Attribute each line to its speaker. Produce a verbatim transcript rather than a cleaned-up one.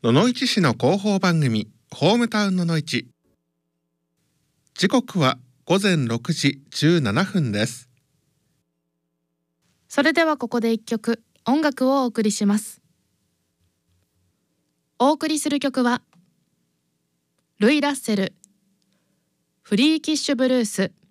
Speaker 1: 野々市市の広報番組ホームタウン野々市。時刻はごぜんろくじじゅうななふんです。
Speaker 2: それではここで一曲音楽をお送りします。お送りする曲はルイ・ラッセル、フリーキッシュブルース。